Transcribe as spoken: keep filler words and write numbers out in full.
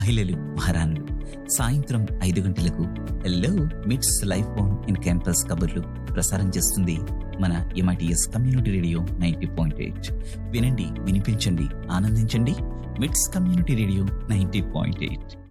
మహిళలు, మహారాణులు. సాయంత్రం ఐదు గంటలకు హలో మిట్స్ లైఫ్ బౌండ్ ఇన్ క్యాంపస్ కబుర్లు ప్రసారం చేస్తుంది మన MITS community radio ninety point eight. వినండి, వినిపించండి, ఆనందించండి. మిట్స్ community radio ninety point eight.